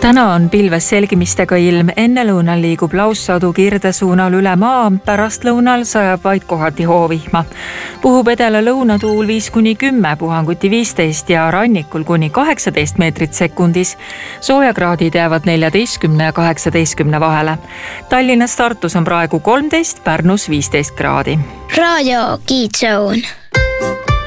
Täna on pilves selgimistega ilm, ennelõunal liigub laussadu kirde suunal üle maa, pärastlõunal sajab vaid kohati hoovihma. Puhub edela lõunatuul 5-10, puhanguti 15 ja rannikul kuni 18 meetrit sekundis. Soojakraadid jäävad 14 ja 18 vahele. Tallinnas, Tartus on praegu 13, Pärnus 15 kraadi. Raadio Kiidzoon.